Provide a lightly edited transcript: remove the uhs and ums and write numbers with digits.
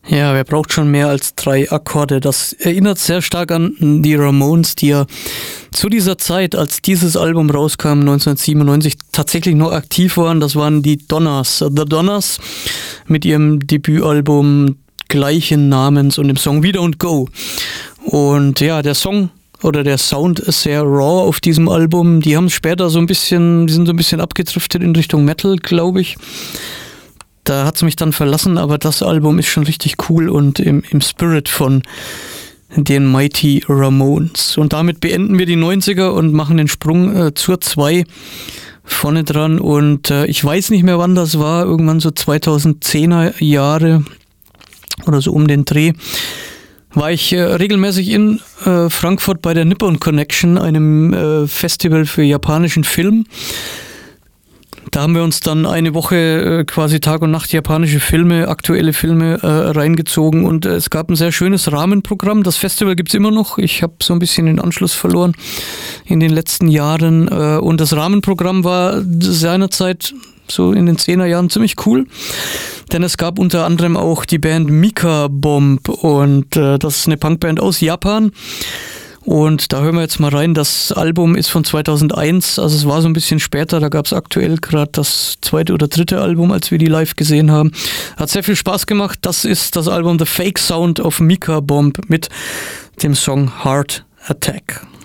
Ja, wer braucht schon mehr als 3 Akkorde? Das erinnert sehr stark an die Ramones, die ja zu dieser Zeit, als dieses Album rauskam, 1997, tatsächlich noch aktiv waren. Das waren die Donners. The Donners mit ihrem Debütalbum gleichen Namens und dem Song We Don't Go. Und ja, der Song oder der Sound ist sehr raw auf diesem Album. Die haben später die sind so ein bisschen abgedriftet in Richtung Metal, glaube ich. Da hat es mich dann verlassen, aber das Album ist schon richtig cool und im Spirit von den Mighty Ramones. Und damit beenden wir die 90er und machen den Sprung zur 2 vorne dran. Und ich weiß nicht mehr, wann das war, irgendwann so 2010er Jahre oder so um den Dreh, war ich regelmäßig in Frankfurt bei der Nippon Connection, einem Festival für japanischen Film. Da haben wir uns dann eine Woche quasi Tag und Nacht japanische Filme, aktuelle Filme reingezogen und es gab ein sehr schönes Rahmenprogramm. Das Festival gibt's immer noch. Ich habe so ein bisschen den Anschluss verloren in den letzten Jahren und das Rahmenprogramm war seinerzeit so in den 10er Jahren ziemlich cool, denn es gab unter anderem auch die Band Mika Bomb und das ist eine Punkband aus Japan. Und da hören wir jetzt mal rein. Das Album ist von 2001, also es war so ein bisschen später. Da gab es aktuell gerade das 2. oder 3. Album, als wir die live gesehen haben. Hat sehr viel Spaß gemacht. Das ist das Album The Fake Sound of Mika Bomb mit dem Song Heart Attack.